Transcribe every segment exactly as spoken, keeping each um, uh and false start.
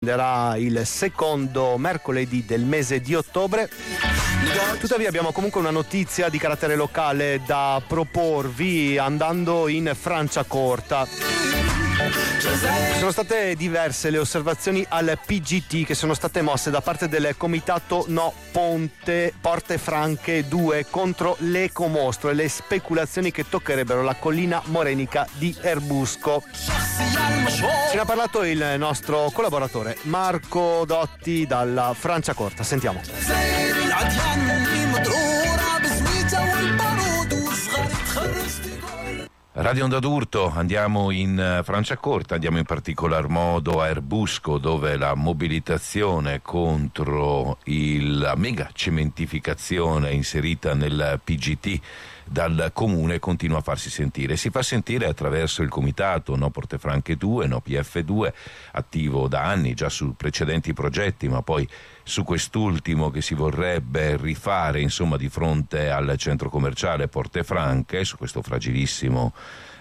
era il secondo mercoledì del mese di ottobre. Tuttavia abbiamo comunque una notizia di carattere locale da proporvi andando in Franciacorta. Sono state diverse le osservazioni al P G T che sono state mosse da parte del comitato No Ponte Porte Franche due contro l'ecomostro e le speculazioni che toccherebbero la collina morenica di Erbusco. Ce ne ha parlato il nostro collaboratore Marco Dotti dalla Franciacorta. Sentiamo. Radio Onda d'Urto, andiamo in Franciacorta, andiamo in particolar modo a Erbusco, dove la mobilitazione contro il, la mega cementificazione inserita nel P G T dal comune continua a farsi sentire. Si fa sentire attraverso il comitato No Porte Franche due, No P F due, attivo da anni già su precedenti progetti, ma poi su quest'ultimo che si vorrebbe rifare, insomma, di fronte al centro commerciale Porte Franche, su questo fragilissimo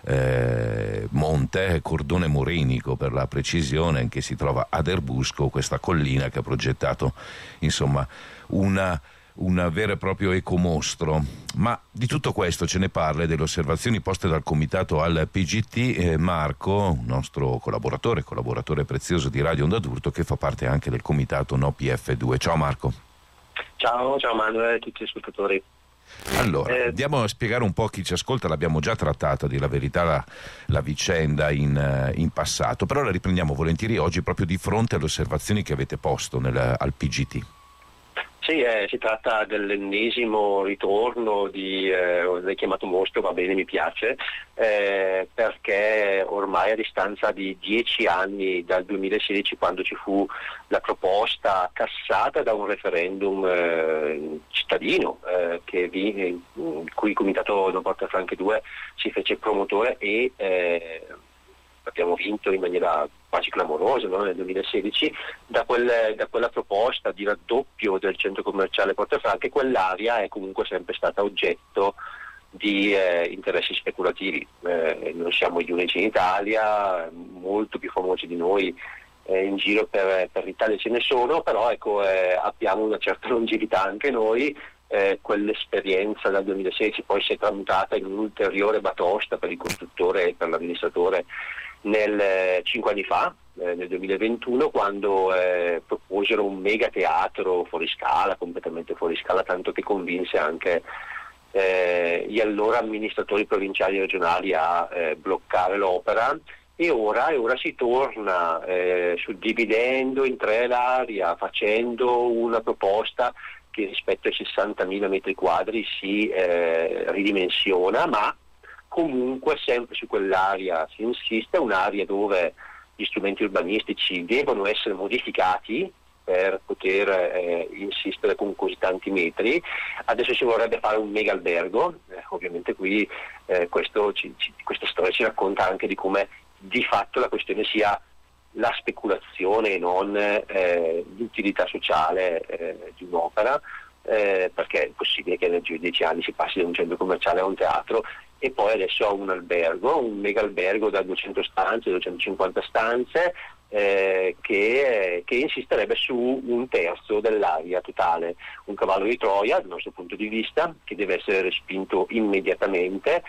eh, monte, cordone morenico per la precisione, che si trova ad Erbusco, questa collina che ha progettato, insomma, una un vero e proprio ecomostro. Ma di tutto questo ce ne parla e delle osservazioni poste dal comitato al P G T eh, Marco, un nostro collaboratore, collaboratore prezioso di Radio Onda d'Urto, che fa parte anche del comitato No P F due. Ciao Marco. Ciao, ciao Manuel e a tutti gli ascoltatori. Allora, eh, andiamo a spiegare un po' a chi ci ascolta, l'abbiamo già trattata, di la verità, la, la vicenda in, in passato, però la riprendiamo volentieri oggi proprio di fronte alle osservazioni che avete posto nel, al P G T. Sì, eh, si tratta dell'ennesimo ritorno di, eh, l'hai chiamato mostro, va bene, mi piace, eh, perché ormai a distanza di dieci anni dal duemilasedici, quando ci fu la proposta cassata da un referendum eh, cittadino, eh, che vi, in cui il comitato No Porte Franche due si fece promotore e eh, abbiamo vinto in maniera quasi clamorosa, no? Nel duemilasedici, da, quel, da quella proposta di raddoppio del centro commerciale Porte Franche, quell'area è comunque sempre stata oggetto di eh, interessi speculativi. Eh, non siamo gli unici in Italia, molto più famosi di noi eh, in giro per, per l'Italia ce ne sono, però ecco, eh, abbiamo una certa longevità anche noi. Eh, quell'esperienza dal duemilasedici poi si è tramutata in un'ulteriore batosta per il costruttore e per l'amministratore nel eh, cinque anni fa, eh, nel duemilaventuno, quando eh, proposero un mega teatro fuori scala, completamente fuori scala, tanto che convinse anche eh, gli allora amministratori provinciali e regionali a eh, bloccare l'opera. E ora, e ora si torna eh, suddividendo in tre l'area, facendo una proposta che rispetto ai sessantamila metri quadri si eh, ridimensiona, ma comunque sempre su quell'area si insiste, un'area dove gli strumenti urbanistici devono essere modificati per poter eh, insistere con così tanti metri. Adesso si vorrebbe fare un mega albergo, eh, ovviamente qui eh, questo ci, ci, questa storia ci racconta anche di come di fatto la questione sia la speculazione e non eh, l'utilità sociale eh, di un'opera, eh, perché è possibile che nel giro di dieci anni si passi da un centro commerciale a un teatro e poi adesso a un albergo, un mega albergo da duecento stanze, duecentocinquanta stanze, eh, che, che insisterebbe su un terzo dell'area totale, un cavallo di Troia dal nostro punto di vista, che deve essere respinto immediatamente.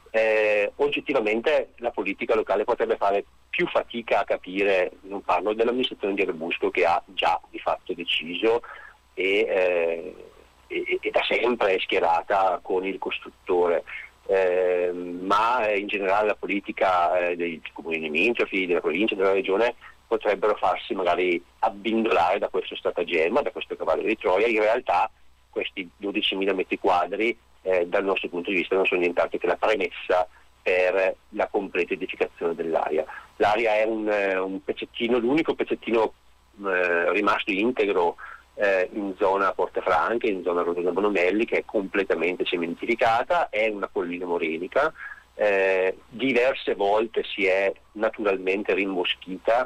Eh, oggettivamente la politica locale potrebbe fare più fatica a capire, non parlo dell'amministrazione di Erbusco che ha già di fatto deciso e, eh, e, e da sempre è schierata con il costruttore, eh, ma in generale la politica eh, dei comuni limitrofi, della provincia, della regione potrebbero farsi magari abbindolare da questo stratagemma, da questo cavallo di Troia. In realtà questi dodicimila metri quadri Eh, dal nostro punto di vista non sono nient'altro che la premessa per la completa edificazione dell'area. L'area è un, un pezzettino, l'unico pezzettino eh, rimasto integro eh, in zona Porte Franche, in zona Rodona Bonomelli, che è completamente cementificata, è una collina morenica, eh, diverse volte si è naturalmente rimboschita,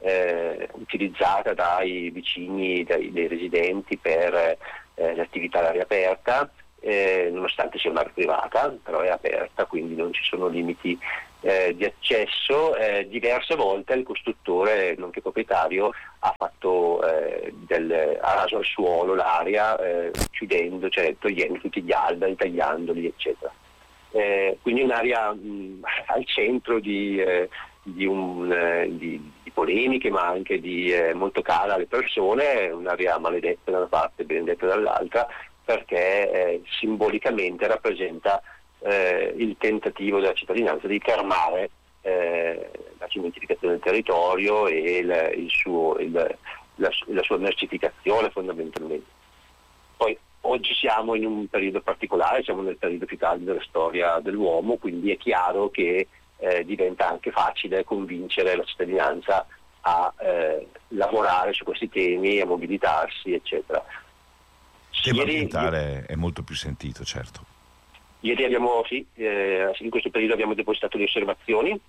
eh, utilizzata dai vicini, dai, dai residenti per eh, le attività all'aria aperta. Eh, nonostante sia un'area privata, però è aperta, quindi non ci sono limiti eh, di accesso, eh, diverse volte il costruttore, nonché proprietario, ha fatto eh, del, ha raso al suolo l'area, eh, chiudendo, cioè togliendo tutti gli alberi, tagliandoli, eccetera. Eh, quindi un'area mh, al centro di, eh, di, un, eh, di, di polemiche, ma anche di eh, molto cara alle persone, un'area maledetta da una parte e benedetta dall'altra, perché eh, simbolicamente rappresenta eh, il tentativo della cittadinanza di fermare eh, la cementificazione del territorio e il, il suo, il, la, la sua mercificazione fondamentalmente. Poi oggi siamo in un periodo particolare, siamo nel periodo più caldo della storia dell'uomo, quindi è chiaro che eh, diventa anche facile convincere la cittadinanza a eh, lavorare su questi temi, a mobilitarsi, eccetera. Il tema ambientale è molto più sentito, certo. Ieri abbiamo, sì, eh, in questo periodo abbiamo depositato le osservazioni,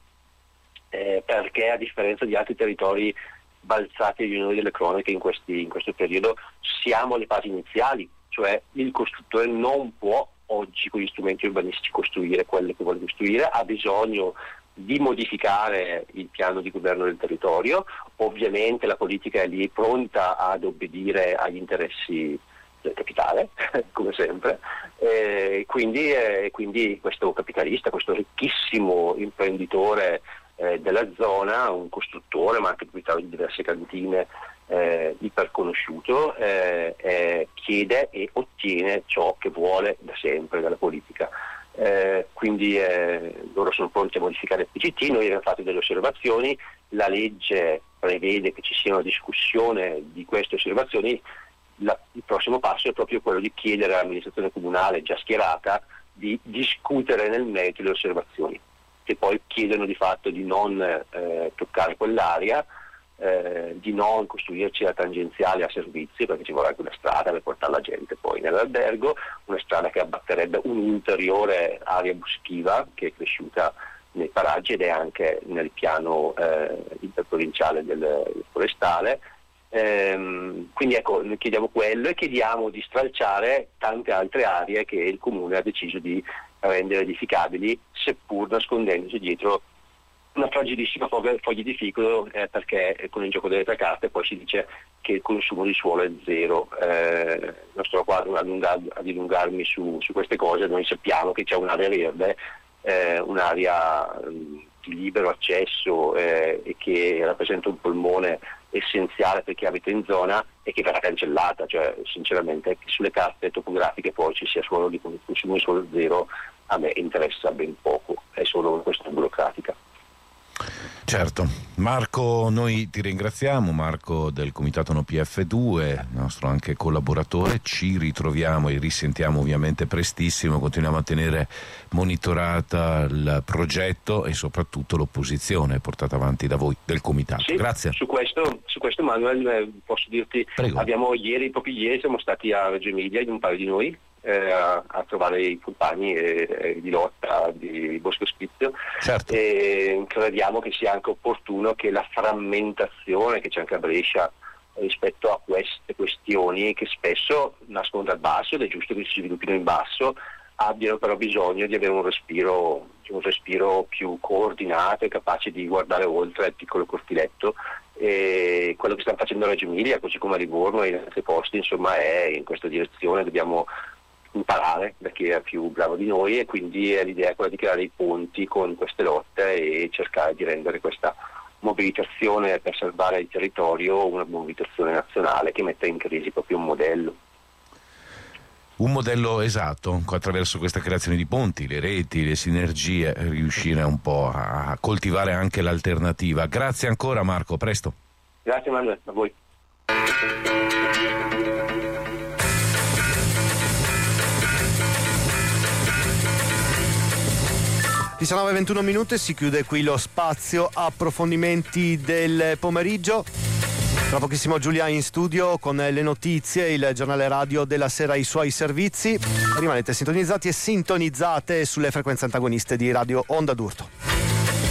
eh, perché a differenza di altri territori balzati agli onori delle cronache in, questi, in questo periodo, siamo alle fasi iniziali, cioè il costruttore non può oggi con gli strumenti urbanistici costruire quello che vuole costruire, ha bisogno di modificare il piano di governo del territorio. Ovviamente la politica è lì pronta ad obbedire agli interessi del capitale, come sempre, e quindi, eh, quindi questo capitalista, questo ricchissimo imprenditore eh, della zona, un costruttore ma anche proprietario di diverse cantine, eh, iperconosciuto, eh, eh, chiede e ottiene ciò che vuole da sempre dalla politica. Eh, quindi eh, loro sono pronti a modificare il P G T, noi abbiamo fatto delle osservazioni, la legge prevede che ci sia una discussione di queste osservazioni. La, il prossimo passo è proprio quello di chiedere all'amministrazione comunale già schierata di discutere nel merito le osservazioni, che poi chiedono di fatto di non eh, toccare quell'area, eh, di non costruirci la tangenziale a servizi, perché ci vorrà anche una strada per portare la gente poi nell'albergo, una strada che abbatterebbe un'ulteriore area boschiva che è cresciuta nei paraggi ed è anche nel piano eh, interprovinciale del, del forestale. Ehm, quindi ecco, noi chiediamo quello e chiediamo di stralciare tante altre aree che il comune ha deciso di rendere edificabili, seppur nascondendosi dietro una fragilissima foglia, foglia di fico, eh, perché con il gioco delle tre carte poi si dice che il consumo di suolo è zero. Eh, non sto qua ad, allungar, ad dilungarmi su, su queste cose, noi sappiamo che c'è un'area verde, eh, un'area mh, di libero accesso eh, e che rappresenta un polmone essenziale per chi abita in zona e che verrà cancellata, cioè sinceramente che sulle carte topografiche poi ci sia suolo di consumo di suolo zero a me interessa ben poco, è solo una questione burocratica. Certo. Marco, noi ti ringraziamo, Marco del Comitato No P F due, nostro anche collaboratore, ci ritroviamo e risentiamo ovviamente prestissimo, continuiamo a tenere monitorata il progetto e soprattutto l'opposizione portata avanti da voi del Comitato. Sì, grazie. Su questo, su questo Manuel eh, posso dirti, Prego. abbiamo ieri, proprio ieri siamo stati a Reggio Emilia in un paio di noi, Eh, a, a trovare i compagni eh, eh, di lotta di Bosco Ospizio. Certo. E crediamo che sia anche opportuno che la frammentazione che c'è anche a Brescia rispetto a queste questioni che spesso nascono dal basso ed è giusto che si sviluppino in basso, abbiano però bisogno di avere un respiro, un respiro più coordinato e capace di guardare oltre il piccolo cortiletto. E quello che stanno facendo a Reggio Emilia, così come a Livorno e in altri posti, insomma, è in questa direzione. Dobbiamo imparare da chi è più bravo di noi e quindi l'idea è quella di creare i ponti con queste lotte e cercare di rendere questa mobilitazione per salvare il territorio una mobilitazione nazionale che metta in crisi proprio un modello. Un modello esatto, attraverso questa creazione di ponti, le reti, le sinergie, riuscire un po' a coltivare anche l'alternativa. Grazie ancora Marco, a presto. Grazie Manuel, a voi. diciannove e ventuno minuti, si chiude qui lo spazio approfondimenti del pomeriggio. Tra pochissimo Giulia in studio con le notizie, il giornale radio della sera, i suoi servizi. Rimanete sintonizzati e sintonizzate sulle frequenze antagoniste di Radio Onda d'Urto.